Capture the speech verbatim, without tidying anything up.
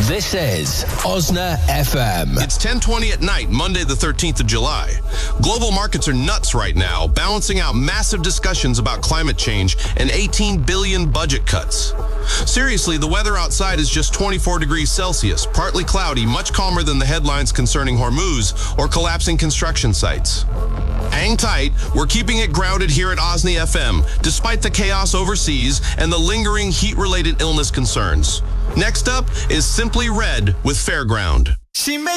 This is Osna F M. It's ten twenty at night, Monday the thirteenth of July. Global markets are nuts right now, balancing out massive discussions about climate change and eighteen billion budget cuts. Seriously, the weather outside is just twenty-four degrees Celsius, partly cloudy, much calmer than the headlines concerning Hormuz or collapsing construction sites. Hang tight, we're keeping it grounded here at Osna F M, despite the chaos overseas and the lingering heat-related illness concerns. Next up is Simply Red with Fairground. She makes